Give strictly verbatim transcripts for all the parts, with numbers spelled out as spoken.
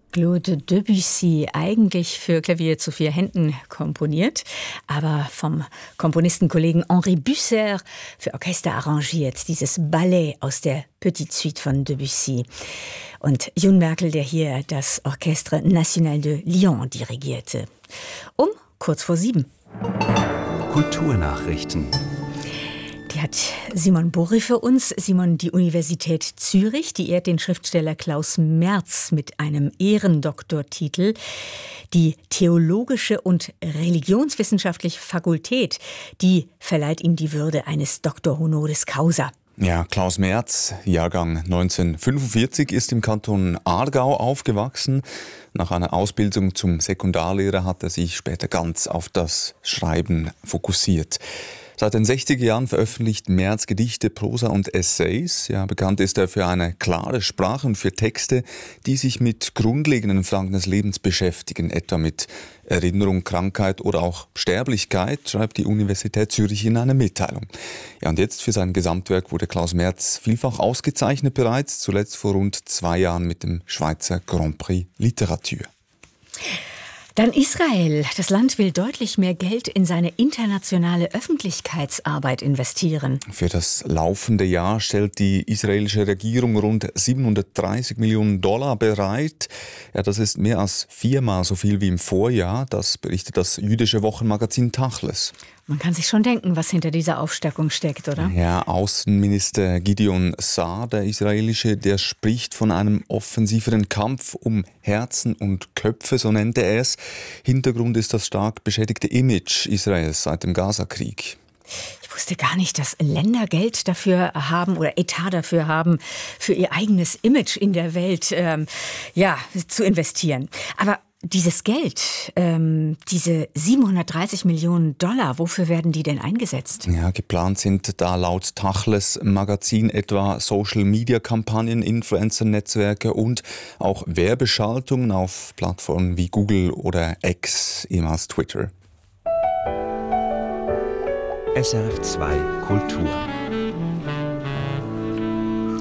Claude Debussy, eigentlich für Klavier zu vier Händen komponiert, aber vom Komponistenkollegen Henri Bucer für Orchester arrangiert, dieses Ballet aus der Petite Suite von Debussy. Und Jun Merkel, der hier das Orchestre National de Lyon dirigierte. Um kurz vor sieben. Kulturnachrichten. Die hat Simon Borri für uns. Simon, die Universität Zürich, die ehrt den Schriftsteller Klaus Merz mit einem Ehrendoktortitel. Die Theologische und Religionswissenschaftliche Fakultät, die verleiht ihm die Würde eines Doctor Honoris Causa. Ja, Klaus Merz, Jahrgang neunzehnhundertfünfundvierzig, ist im Kanton Aargau aufgewachsen. Nach einer Ausbildung zum Sekundarlehrer hat er sich später ganz auf das Schreiben fokussiert. Seit den sechziger Jahren veröffentlicht Merz Gedichte, Prosa und Essays. Ja, bekannt ist er für eine klare Sprache und für Texte, die sich mit grundlegenden Fragen des Lebens beschäftigen, etwa mit Erinnerung, Krankheit oder auch Sterblichkeit, schreibt die Universität Zürich in einer Mitteilung. Ja, und jetzt für sein Gesamtwerk wurde Klaus Merz vielfach ausgezeichnet bereits, zuletzt vor rund zwei Jahren mit dem Schweizer Grand Prix Literatur. Dann Israel. Das Land will deutlich mehr Geld in seine internationale Öffentlichkeitsarbeit investieren. Für das laufende Jahr stellt die israelische Regierung rund siebenhundertdreißig Millionen Dollar bereit. Ja, das ist mehr als viermal so viel wie im Vorjahr. Das berichtet das jüdische Wochenmagazin Tachles. Man kann sich schon denken, was hinter dieser Aufstockung steckt, oder? Ja, Außenminister Gideon Saar, der israelische, der spricht von einem offensiveren Kampf um Herzen und Köpfe, so nennt er es. Hintergrund ist das stark beschädigte Image Israels seit dem Gaza-Krieg. Ich wusste gar nicht, dass Länder Geld dafür haben oder Etat dafür haben, für ihr eigenes Image in der Welt ähm, ja, zu investieren. Aber dieses Geld, ähm, diese siebenhundertdreißig Millionen Dollar, wofür werden die denn eingesetzt? Ja, geplant sind da laut Tachles Magazin etwa Social-Media-Kampagnen, Influencer-Netzwerke und auch Werbeschaltungen auf Plattformen wie Google oder X, ehemals Twitter. S R F zwei Kultur.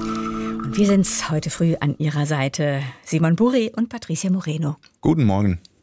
Wir sind heute früh an Ihrer Seite. Simon Borri und Patricia Moreno. Guten Morgen.